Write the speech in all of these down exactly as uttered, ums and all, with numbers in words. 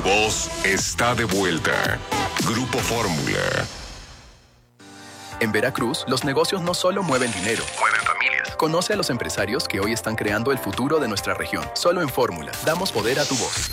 voz está de vuelta. Grupo Fórmula. En Veracruz, los negocios no solo mueven dinero, Mueven familias. Conoce a los empresarios que hoy están creando el futuro de nuestra región. Solo en Fórmula, damos poder a tu voz.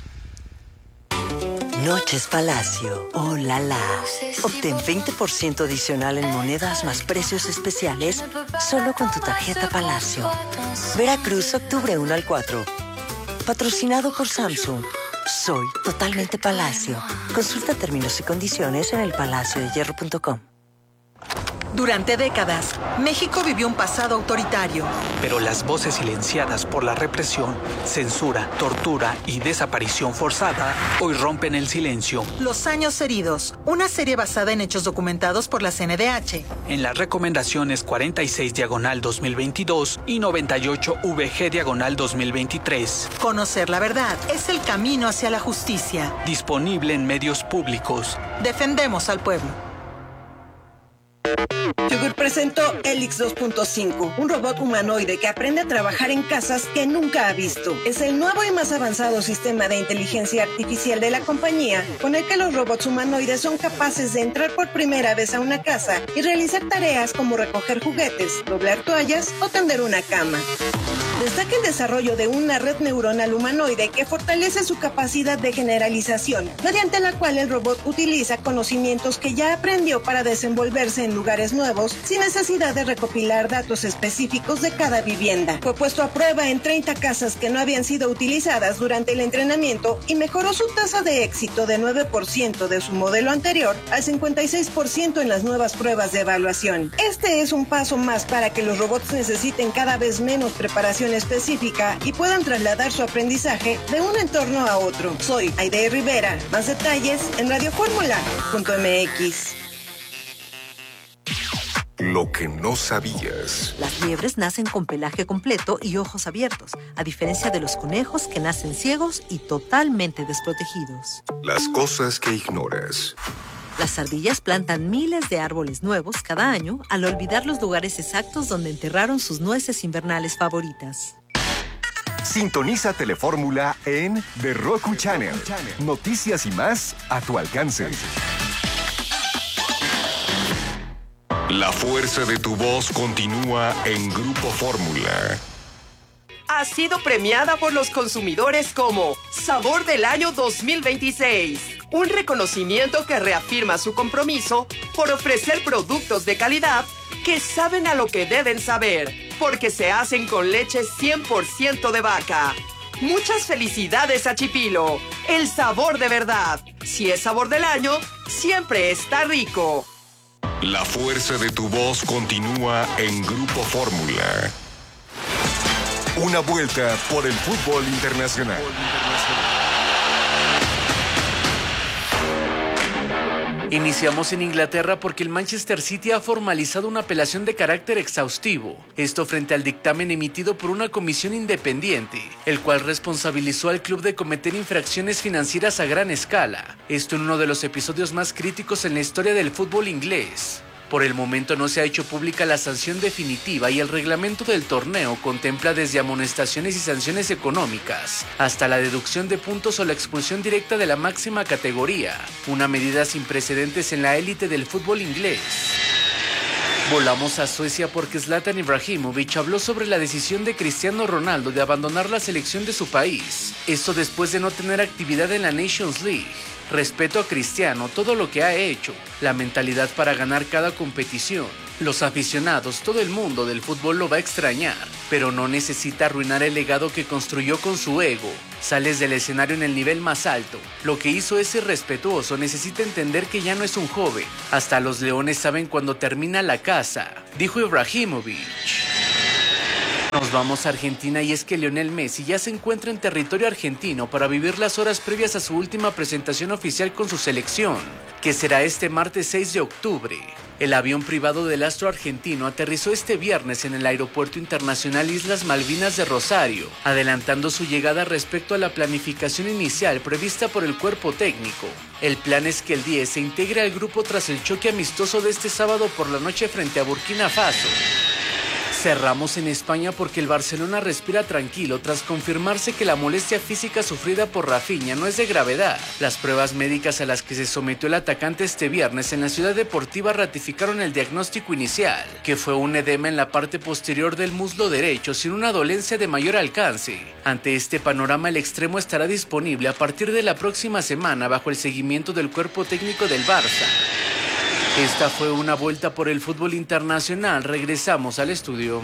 Noches Palacio. ¡Oh, la, la! Obtén veinte por ciento adicional en monedas más precios especiales solo con tu tarjeta Palacio. Veracruz, octubre uno al cuatro. Patrocinado por Samsung. Soy totalmente Palacio. Consulta términos y condiciones en el palacio de hierro punto com. Durante décadas, México vivió un pasado autoritario. Pero las voces silenciadas por la represión, censura, tortura y desaparición forzada hoy rompen el silencio. Los años heridos, una serie basada en hechos documentados por la C N D H. En las recomendaciones cuarenta y seis diagonal dos mil veintidós y noventa y ocho V G diagonal dos mil veintitrés. Conocer la verdad es el camino hacia la justicia. Disponible en medios públicos. Defendemos al pueblo. Yogur presentó Helix dos punto cinco, un robot humanoide que aprende a trabajar en casas que nunca ha visto. Es el nuevo y más avanzado sistema de inteligencia artificial de la compañía, con el que los robots humanoides son capaces de entrar por primera vez a una casa y realizar tareas como recoger juguetes, doblar toallas o tender una cama. Destaca el desarrollo de una red neuronal humanoide que fortalece su capacidad de generalización, mediante la cual el robot utiliza conocimientos que ya aprendió para desenvolverse en lugares nuevos sin necesidad de recopilar datos específicos de cada vivienda. Fue puesto a prueba en treinta casas que no habían sido utilizadas durante el entrenamiento y mejoró su tasa de éxito de nueve por ciento de su modelo anterior al cincuenta y seis por ciento en las nuevas pruebas de evaluación. Este es un paso más para que los robots necesiten cada vez menos preparación específica y puedan trasladar su aprendizaje de un entorno a otro. Soy Aide Rivera. Más detalles en radio fórmula punto m x. Lo que no sabías. Las liebres nacen con pelaje completo y ojos abiertos, a diferencia de los conejos que nacen ciegos y totalmente desprotegidos. Las cosas que ignoras. Las ardillas plantan miles de árboles nuevos cada año al olvidar los lugares exactos donde enterraron sus nueces invernales favoritas. Sintoniza Telefórmula en The Roku Channel. Noticias y más a tu alcance. La fuerza de tu voz continúa en Grupo Fórmula. Ha sido premiada por los consumidores como Sabor del Año dos mil veintiséis. Un reconocimiento que reafirma su compromiso por ofrecer productos de calidad que saben a lo que deben saber, porque se hacen con leche cien por ciento de vaca. Muchas felicidades a Chipilo, el sabor de verdad. Si es sabor del año, siempre está rico. La fuerza de tu voz continúa en Grupo Fórmula. Una vuelta por el fútbol internacional. Iniciamos en Inglaterra porque el Manchester City ha formalizado una apelación de carácter exhaustivo. Esto frente al dictamen emitido por una comisión independiente, el cual responsabilizó al club de cometer infracciones financieras a gran escala. Esto en uno de los episodios más críticos en la historia del fútbol inglés. Por el momento no se ha hecho pública la sanción definitiva y el reglamento del torneo contempla desde amonestaciones y sanciones económicas hasta la deducción de puntos o la expulsión directa de la máxima categoría, una medida sin precedentes en la élite del fútbol inglés. Volamos a Suecia porque Zlatan Ibrahimovic habló sobre la decisión de Cristiano Ronaldo de abandonar la selección de su país, esto después de no tener actividad en la Nations League. Respeto a Cristiano, todo lo que ha hecho, la mentalidad para ganar cada competición. Los aficionados, todo el mundo del fútbol lo va a extrañar, pero no necesita arruinar el legado que construyó con su ego. Sales del escenario en el nivel más alto. Lo que hizo es irrespetuoso, necesita entender que ya no es un joven. Hasta los leones saben cuando termina la caza, dijo Ibrahimovic. Nos vamos a Argentina y es que Lionel Messi ya se encuentra en territorio argentino para vivir las horas previas a su última presentación oficial con su selección, que será este martes seis de octubre. El avión privado del astro argentino aterrizó este viernes en el Aeropuerto Internacional Islas Malvinas de Rosario, adelantando su llegada respecto a la planificación inicial prevista por el cuerpo técnico. El plan es que el diez se integre al grupo tras el choque amistoso de este sábado por la noche frente a Burkina Faso. Cerramos en España porque el Barcelona respira tranquilo tras confirmarse que la molestia física sufrida por Rafinha no es de gravedad. Las pruebas médicas a las que se sometió el atacante este viernes en la ciudad deportiva ratificaron el diagnóstico inicial, que fue un edema en la parte posterior del muslo derecho sin una dolencia de mayor alcance. Ante este panorama, el extremo estará disponible a partir de la próxima semana bajo el seguimiento del cuerpo técnico del Barça. Esta fue una vuelta por el fútbol internacional. Regresamos al estudio.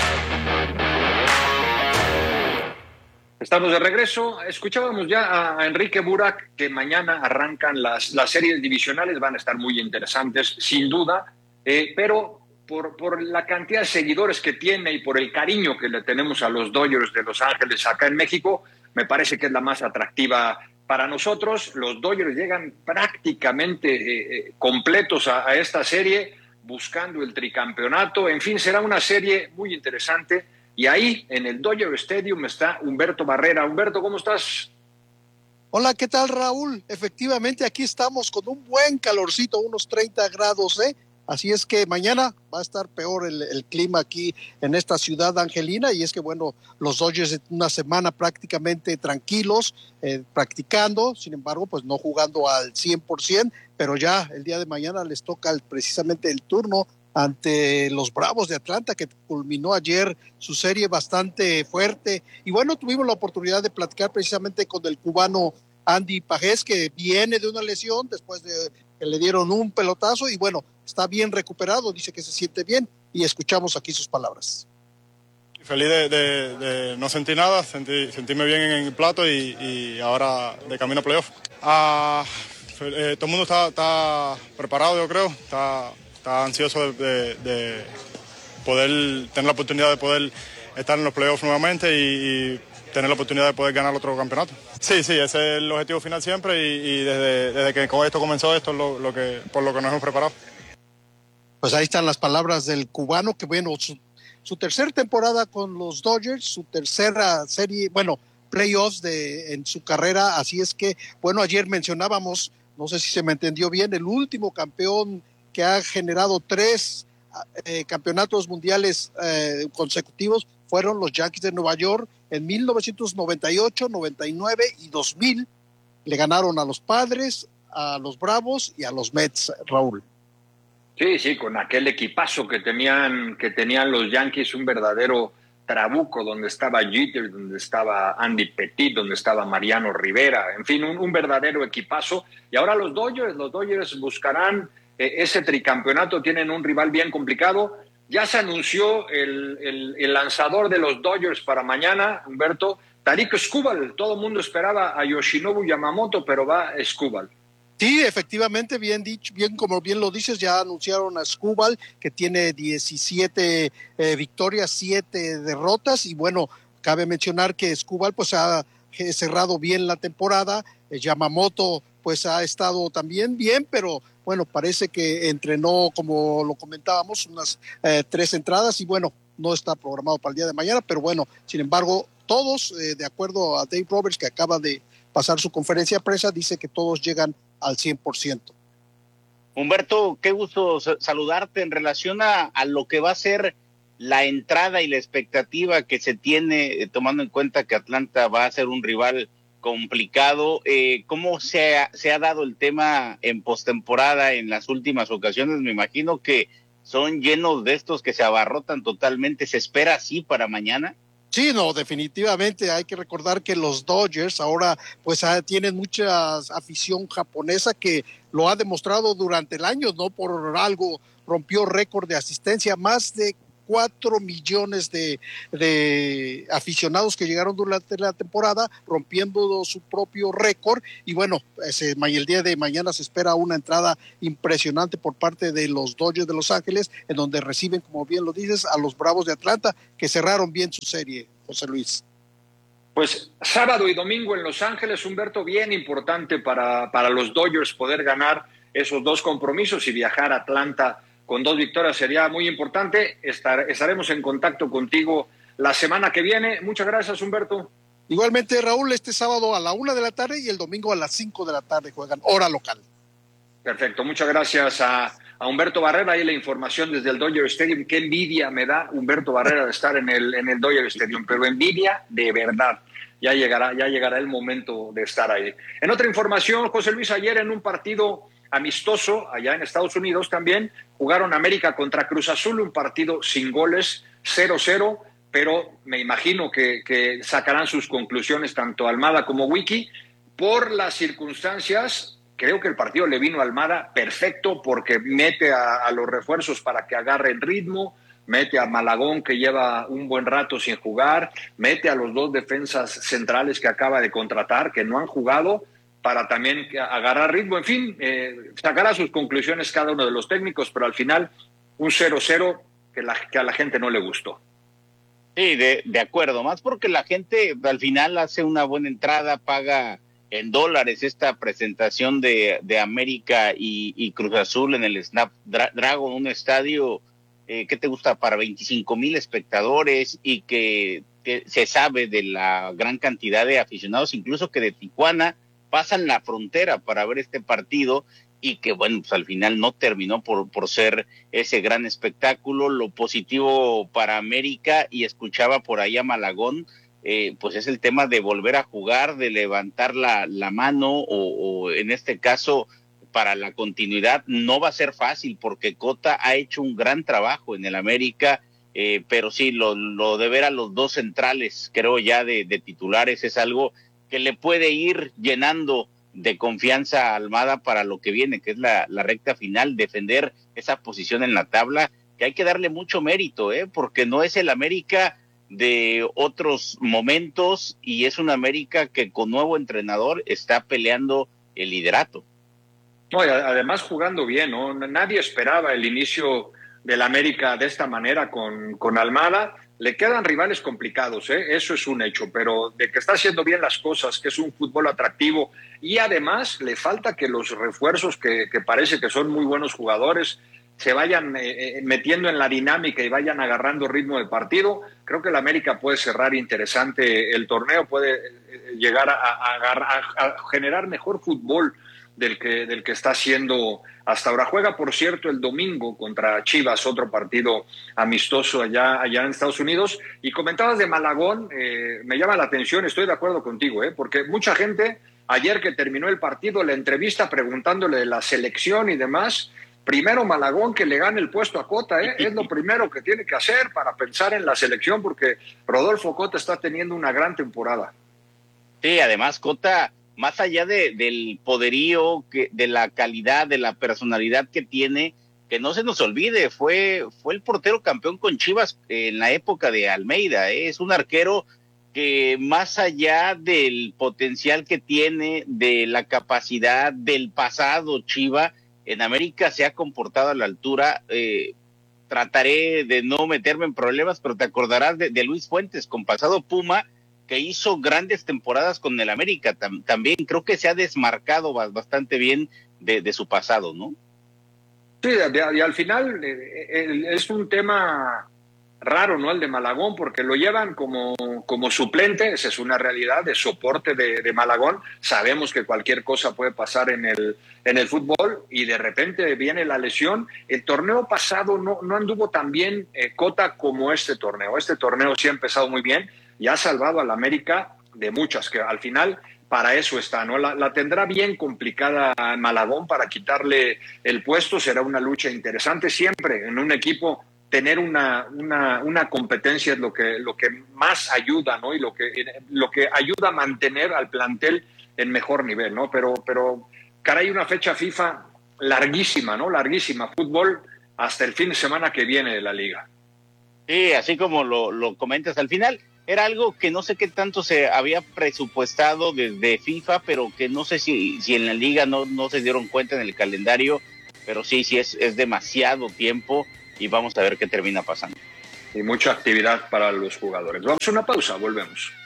Estamos de regreso. Escuchábamos ya a Enrique Burak que mañana arrancan las, las series divisionales. Van a estar muy interesantes, sin duda. Eh, pero por, por la cantidad de seguidores que tiene y por el cariño que le tenemos a los Dodgers de Los Ángeles acá en México, me parece que es la más atractiva para nosotros. Los Dodgers llegan prácticamente eh, completos a, a esta serie, buscando el tricampeonato. En fin, será una serie muy interesante. Y ahí, en el Dodger Stadium, está Humberto Barrera. Humberto, ¿cómo estás? Hola, ¿qué tal, Raúl? Efectivamente, aquí estamos con un buen calorcito, unos treinta grados, ¿eh? Así es que mañana va a estar peor el, el clima aquí en esta ciudad angelina, y es que, bueno, los Dodgers una semana prácticamente tranquilos, eh, practicando, sin embargo, pues no jugando al cien por ciento, pero ya el día de mañana les toca el, precisamente el turno ante los Bravos de Atlanta, que culminó ayer su serie bastante fuerte. Y bueno, tuvimos la oportunidad de platicar precisamente con el cubano Andy Pajés, que viene de una lesión después de que le dieron un pelotazo, y bueno, está bien recuperado, dice que se siente bien, y escuchamos aquí sus palabras. Feliz de, de, de no sentir nada, sentí, sentirme bien en el plato y, y ahora de camino a playoff. Ah, eh, todo el mundo está, está preparado, yo creo, está, está ansioso de, de, de poder tener la oportunidad de poder estar en los playoffs nuevamente y, y tener la oportunidad de poder ganar otro campeonato. Sí, sí, ese es el objetivo final siempre, y, y desde, desde que con esto comenzó, esto es lo, lo que, por lo que nos hemos preparado. Pues ahí están las palabras del cubano, que bueno, su, su tercera temporada con los Dodgers, su tercera serie, bueno, playoffs de, en su carrera. Así es que, bueno, ayer mencionábamos, no sé si se me entendió bien, el último campeón que ha generado tres eh, campeonatos mundiales eh, consecutivos fueron los Yankees de Nueva York en mil novecientos noventa y ocho, noventa y nueve y dos mil. Le ganaron a los Padres, a los Bravos y a los Mets, Raúl. Sí, sí, con aquel equipazo que tenían, que tenían los Yankees, un verdadero trabuco, donde estaba Jeter, donde estaba Andy Pettit, donde estaba Mariano Rivera, en fin, un, un verdadero equipazo. Y ahora los Dodgers, los Dodgers buscarán eh, ese tricampeonato, tienen un rival bien complicado. Ya se anunció el, el, el lanzador de los Dodgers para mañana, Humberto, Tarik Skubal. Todo el mundo esperaba a Yoshinobu Yamamoto, pero va Skubal. Sí, efectivamente, bien dicho, bien como bien lo dices, ya anunciaron a Skubal, que tiene diecisiete eh, victorias, siete derrotas, y bueno, cabe mencionar que Skubal pues ha cerrado bien la temporada. eh, Yamamoto pues ha estado también bien, pero bueno, parece que entrenó, como lo comentábamos, unas eh, tres entradas, y bueno, no está programado para el día de mañana, pero bueno, sin embargo, todos, eh, de acuerdo a Dave Roberts, que acaba de pasar su conferencia de prensa, dice que todos llegan al cien por ciento. Humberto, qué gusto saludarte en relación a, a lo que va a ser la entrada y la expectativa que se tiene, eh, tomando en cuenta que Atlanta va a ser un rival complicado. Eh, ¿Cómo se ha, se ha dado el tema en postemporada en las últimas ocasiones? Me imagino que son llenos de estos que se abarrotan totalmente. ¿Se espera así para mañana? Sí, no, definitivamente hay que recordar que los Dodgers ahora pues tienen mucha afición japonesa, que lo ha demostrado durante el año, no por algo rompió récord de asistencia, más de cuatro millones de, de aficionados que llegaron durante la temporada, rompiendo su propio récord. Y bueno, ese, el día de mañana se espera una entrada impresionante por parte de los Dodgers de Los Ángeles, en donde reciben, como bien lo dices, a los Bravos de Atlanta, que cerraron bien su serie, José Luis. Pues sábado y domingo en Los Ángeles, Humberto, bien importante para, para los Dodgers poder ganar esos dos compromisos y viajar a Atlanta con dos victorias sería muy importante. Estar, estaremos en contacto contigo la semana que viene. Muchas gracias, Humberto. Igualmente, Raúl, este sábado a la una de la tarde y el domingo a las cinco de la tarde juegan hora local. Perfecto, muchas gracias a, a Humberto Barrera. Ahí la información desde el Dodger Stadium. Qué envidia me da Humberto Barrera de estar en el, en el Dodger Stadium, pero envidia de verdad. Ya llegará, ya llegará el momento de estar ahí. En otra información, José Luis, ayer en un partido amistoso allá en Estados Unidos también jugaron América contra Cruz Azul, un partido sin goles, cero cero, pero me imagino que, que sacarán sus conclusiones tanto Almada como Wiki. Por las circunstancias, creo que el partido le vino a Almada perfecto porque mete a, a los refuerzos para que agarre el ritmo, mete a Malagón, que lleva un buen rato sin jugar, mete a los dos defensas centrales que acaba de contratar, que no han jugado, para también agarrar ritmo. En fin, eh, sacará sus conclusiones cada uno de los técnicos, pero al final un cero cero que, la, que a la gente no le gustó. Sí, de, de acuerdo, más porque la gente al final hace una buena entrada, paga en dólares esta presentación de, de América y, y Cruz Azul en el Snapdragon, un estadio Eh, ¿qué te gusta? Para veinticinco mil espectadores y que, que se sabe de la gran cantidad de aficionados, incluso que de Tijuana pasan la frontera para ver este partido y que, bueno, pues al final no terminó por, por ser ese gran espectáculo. Lo positivo para América, y escuchaba por ahí a Malagón, eh, pues es el tema de volver a jugar, de levantar la, la mano o, o en este caso para la continuidad. No va a ser fácil porque Cota ha hecho un gran trabajo en el América, eh, pero sí, lo, lo de ver a los dos centrales, creo ya de, de titulares, es algo que le puede ir llenando de confianza a Almada para lo que viene, que es la, la recta final, defender esa posición en la tabla, que hay que darle mucho mérito, ¿eh? Porque no es el América de otros momentos y es un América que con nuevo entrenador está peleando el liderato. No, y además jugando bien, ¿no? Nadie esperaba el inicio del América de esta manera con, con Almada. Le quedan rivales complicados, ¿eh? Eso es un hecho, pero de que está haciendo bien las cosas, que es un fútbol atractivo, y además le falta que los refuerzos, que, que parece que son muy buenos jugadores, se vayan eh, metiendo en la dinámica y vayan agarrando ritmo de partido. Creo que el América puede cerrar interesante el torneo, puede eh, llegar a, a, a, a generar mejor fútbol del que, del que está haciendo hasta ahora. Juega, por cierto, el domingo contra Chivas, otro partido amistoso allá, allá en Estados Unidos. Y comentabas de Malagón, eh, me llama la atención, estoy de acuerdo contigo, eh, porque mucha gente, ayer que terminó el partido, la entrevista preguntándole de la selección y demás, primero Malagón que le gane el puesto a Cota, eh, es lo primero que tiene que hacer para pensar en la selección, porque Rodolfo Cota está teniendo una gran temporada. Sí, además Cota, más allá de, del poderío, que, de la calidad, de la personalidad que tiene, que no se nos olvide, fue, fue el portero campeón con Chivas en la época de Almeida, ¿eh? Es un arquero que más allá del potencial que tiene, de la capacidad del pasado Chiva, en América se ha comportado a la altura. Eh, trataré de no meterme en problemas, pero te acordarás de, de Luis Fuentes, con pasado Puma, que hizo grandes temporadas con el América. Tam, también creo que se ha desmarcado bastante bien de, de su pasado, ¿no? Sí, y, y al final eh, es un tema raro, ¿no? El de Malagón, porque lo llevan como, como suplente, esa es una realidad, de soporte de, de Malagón. Sabemos que cualquier cosa puede pasar en el, en el fútbol y de repente viene la lesión. El torneo pasado no, no anduvo tan bien eh, Cota como este torneo. Este torneo sí ha empezado muy bien y ha salvado a la América de muchas, que al final para eso está, ¿no? La, la tendrá bien complicada Malagón para quitarle el puesto. Será una lucha interesante siempre en un equipo. Tener una, una, una competencia es lo que, lo que más ayuda, ¿no? Y lo que, lo que ayuda a mantener al plantel en mejor nivel, ¿no? Pero, pero caray, una fecha FIFA larguísima, ¿no? Larguísima. Fútbol hasta el fin de semana que viene de la liga. Sí, así como lo, lo comentas, al final era algo que no sé qué tanto se había presupuestado desde FIFA, pero que no sé si, si en la liga no, no se dieron cuenta en el calendario, pero sí, sí es, es demasiado tiempo. Y vamos a ver qué termina pasando. Y mucha actividad para los jugadores. Vamos a una pausa, volvemos.